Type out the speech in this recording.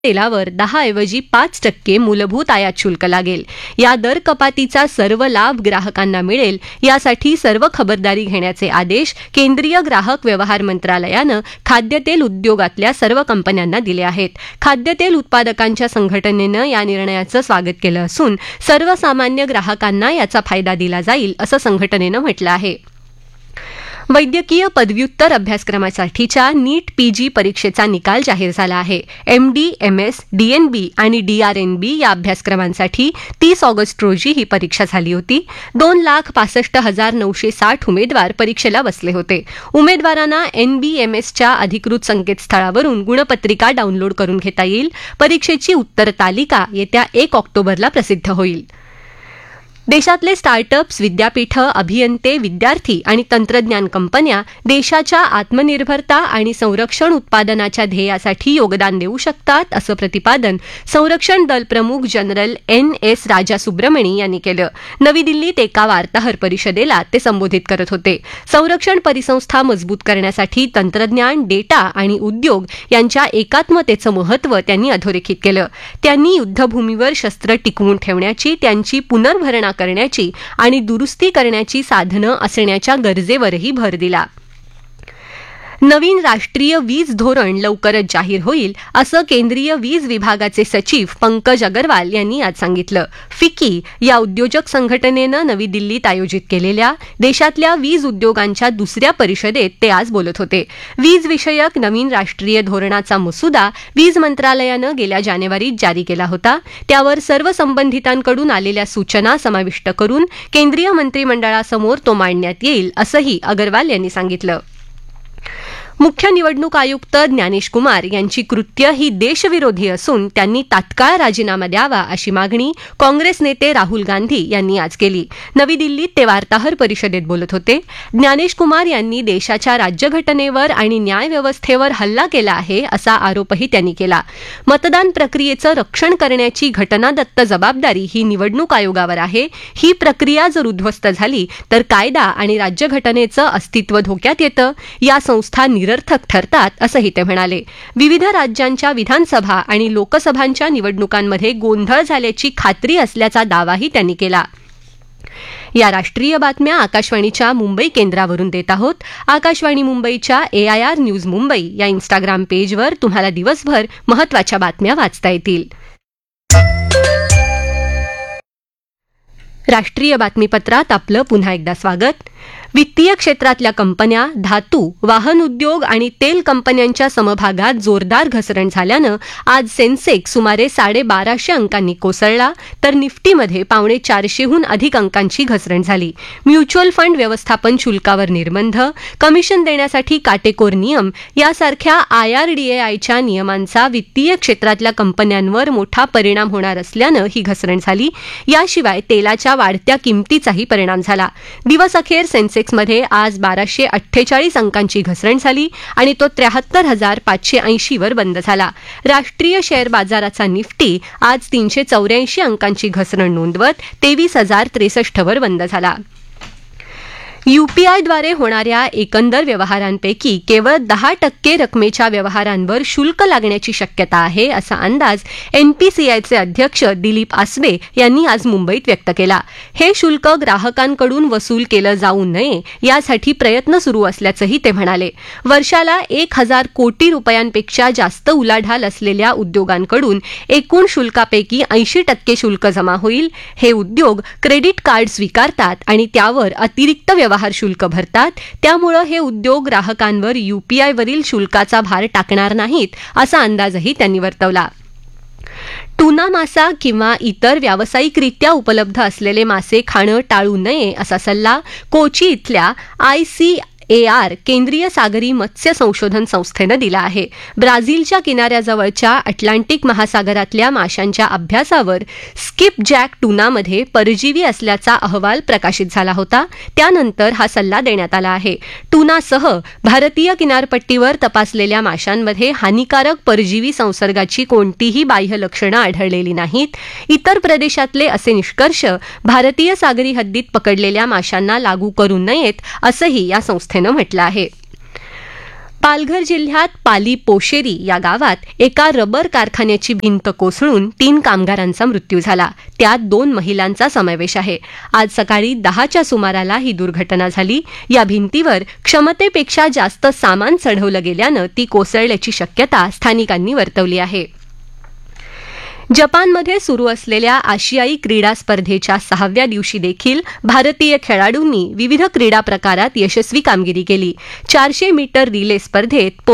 तेलावर 10 ऐवजी 5% मूलभूत आयात शुल्क लागेल. या दर कपातीचा सर्व लाभ ग्राहकांना मिळेल यासाठी सर्व खबरदारी घेण्याचे आदेश केंद्रीय ग्राहक व्यवहार मंत्रालयानं खाद्यतेल उद्योगातल्या सर्व कंपन्यांना दिले आहेत. खाद्यतेल उत्पादकांच्या संघटनेनं या निर्णयाचं स्वागत केलं असून सर्वसामान्य ग्राहकांना याचा फायदा दिला जाईल असं संघटनेनं म्हटलं आहे. वैद्यकीय पदव्युत्तर अभ्यासक्रमासाठीच्या नीट पीजी परीक्षेचा निकाल जाहीर झाला आहे. MD, MS, DNB आणि DRNB या अभ्यासक्रमांसाठी 30 ऑगस्ट रोजी ही परीक्षा झाली होती. 2,65,960 उमेदवार परीक्षेला बसले होते. उमेदवारांना NBMSच्या अधिकृत संकेतस्थळावरून गुणपत्रिका डाउनलोड करून घेता येईल. परीक्षेची उत्तर तालिका येत्या 1 ऑक्टोबरला प्रसिद्ध होईल. देशातले स्टार्टअप्स, विद्यापीठं, अभियंते, विद्यार्थी आणि तंत्रज्ञान कंपन्या देशाच्या आत्मनिर्भरता आणि संरक्षण उत्पादनाच्या ध्येयासाठी योगदान देऊ शकतात असं प्रतिपादन संरक्षण दल प्रमुख जनरल NS राजा सुब्रमणी यांनी केलं. नवी दिल्लीत एका वार्ताहर परिषदेला ते संबोधित करत होते. संरक्षण परिसंस्था मजबूत करण्यासाठी तंत्रज्ञान, डेटा आणि उद्योग यांच्या एकात्मतेचं महत्त्व त्यांनी अधोरेखित केलं. त्यांनी युद्धभूमीवर शस्त्र टिकवून ठेवण्याची, त्यांची पुनर्भरणा करण्याची आणि दुरुस्ती करण्याची साधनं असण्याच्या गरजेवरही भर दिला. नवीन राष्ट्रीय वीज धोरण लवकरच जाहीर होईल असं केंद्रीय वीज विभागाचे सचिव पंकज अग्रवाल यांनी आज सांगितलं. फिकी या उद्योजक संघटनेनं नवी दिल्लीत आयोजित केलेल्या देशातल्या वीज उद्योगांच्या दुसऱ्या परिषदेत ते आज बोलत होते. वीज विषयक नवीन राष्ट्रीय धोरणाचा मसुदा वीज मंत्रालयानं गेल्या जानेवारीत जारी केला होता. त्यावर सर्व संबंधितांकडून आलेल्या सूचना समाविष्ट करून केंद्रीय मंत्रिमंडळासमोर तो मांडण्यात येईल असंही अग्रवाल यांनी सांगितलं. मुख्य निवडणूक आयुक्त ज्ञानेश कुमार यांची कृत्य ही देशविरोधी असून त्यांनी तात्काळ राजीनामा द्यावा अशी मागणी काँग्रेस नेते राहुल गांधी यांनी आज केली. नवी दिल्लीत ते वार्ताहर परिषदेत बोलत होते. ज्ञानेश कुमार यांनी देशाच्या राज्यघटनेवर आणि न्यायव्यवस्थेवर हल्ला केला आहे असा आरोपही त्यांनी केला. मतदान प्रक्रियेचं रक्षण करण्याची घटनादत्त जबाबदारी ही निवडणूक आयोगावर आहे. ही प्रक्रिया जर उद्ध्वस्त झाली तर कायदा आणि राज्यघटनेचं अस्तित्व धोक्यात येतं. या संस्था निरर्थक ठरतात असंही ते म्हणाले. विविध राज्यांच्या विधानसभा आणि लोकसभांच्या निवडणुकांमध्ये गोंधळ झाल्याची खात्री असल्याचा दावाही त्यांनी केला. या राष्ट्रीय बातम्या आकाशवाणीच्या मुंबई केंद्रावरून देत आहोत. आकाशवाणी मुंबईच्या AIR न्यूज मुंबई या इंस्टाग्राम पेजवर तुम्हाला दिवसभर महत्त्वाच्या बातम्या वाचता येतील. राष्ट्रीय बातमीपत्रात आपलं पुन्हा एकदा स्वागत. वित्तीय क्षेत्रातल्या कंपन्या, धातू, वाहन उद्योग आणि तेल कंपन्यांच्या समभागात जोरदार घसरण झाल्यानं आज सेन्सेक्स सुमारे 1250 अंकांनी कोसळला तर निफ्टीमध्ये 450हून अधिक अंकांची घसरण झाली. म्युच्युअल फंड व्यवस्थापन शुल्कावर निर्बंध, कमिशन देण्यासाठी काटेकोर नियम यासारख्या IRDAIच्या नियमांचा वित्तीय क्षेत्रातल्या कंपन्यांवर मोठा परिणाम होणार असल्यानं ही घसरण झाली. याशिवाय तेलाच्या वाढत्या किमतीचाही परिणाम झाला. दिवसअखेर सेन्सेक्समध्ये आज 1248 अंकांची घसरण झाली आणि तो 73,580 वर बंद झाला. राष्ट्रीय शेअर बाजाराचा निफ्टी आज 384 अंकांची घसरण नोंदवत 23,063 वर बंद झाला. UPIद्वारे होणाऱ्या एकंदर व्यवहारांपैकी केवळ 10% रकमेच्या व्यवहारांवर शुल्क लागण्याची शक्यता आहे असा अंदाज NPCIचे अध्यक्ष दिलीप आसबे यांनी आज मुंबईत व्यक्त केला. हे शुल्क ग्राहकांकडून वसूल केलं जाऊ नये यासाठी प्रयत्न सुरू असल्याचंही ते म्हणाले. वर्षाला 1,000 कोटी रुपयांपेक्षा जास्त उलाढाल असलेल्या उद्योगांकडून एकूण शुल्कापैकी 80% शुल्क जमा होईल. हे उद्योग क्रेडिट कार्ड स्वीकारतात आणि त्यावर अतिरिक्त व्यवहार शुल्क भरतात. त्यामुळे हे उद्योग ग्राहकांवर UPIवरील शुल्काचा भार टाकणार नाहीत असा अंदाजही त्यांनी वर्तवला. टुना मासा किंवा इतर व्यावसायिकरित्या उपलब्ध असलेले मासे खाणं टाळू नये असा सल्ला कोची इथल्या ICAR केंद्रीय सागरी मत्स्य संशोधन संस्थेनं दिला आहे. ब्राझीलच्या किनाऱ्याजवळच्या अटलांटिक महासागरातल्या माशांच्या अभ्यासावर स्किपजॅक टुनामध्ये परजीवी असल्याचा अहवाल प्रकाशित झाला होता. त्यानंतर हा सल्ला देण्यात आला आहे. टुनासह भारतीय किनारपट्टीवर तपासलेल्या माशांमध्ये हानिकारक परजीवी संसर्गाची कोणतीही बाह्य लक्षणं आढळलेली नाहीत. इतर प्रदेशातले असे निष्कर्ष भारतीय सागरी हद्दीत पकडलेल्या माशांना लागू करू नयेत असंही या संस्थेनं म्हटलं आहे. पालघर जिल्ह्यात पाली पोशेरी या गावात एका रबर कारखान्याची भिंत कोसळून 3 कामगारांचा मृत्यू झाला. त्यात 2 महिलांचा समावेश आहे. आज सकाळी 10च्या सुमाराला ही दुर्घटना झाली. या भिंतीवर क्षमतेपेक्षा जास्त सामान चढवलं गेल्यानं ती कोसळल्याची शक्यता स्थानिकांनी वर्तवली आहे. जपानमध्ये सुरू असलेल्या आशियाई क्रीडा स्पर्धेच्या 6व्या दिवशी देखील भारतीय खेळाडूंनी विविध क्रीडा प्रकारात यशस्वी कामगिरी केली. 400 मीटर रिले स्पर्धेत